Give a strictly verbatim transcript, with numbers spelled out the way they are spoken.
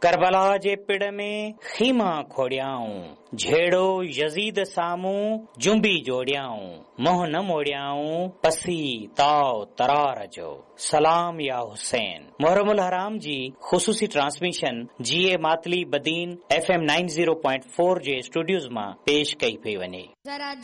करबला जे पिड़ में खीमा खोड़ियाऊं, झेड़ो यजीद सामूं जुंबी जोड़ियाऊं, मोह न मोड़ियाऊं पसी ताव तरार जो, सलाम या हुसैन। मुहर्रमुल हराम जी ख़ुसूसी ट्रांसमिशन जी ए Matali Badin F M nine zero point four जे स्टूडियोज़ मां पेश कई पई वञे।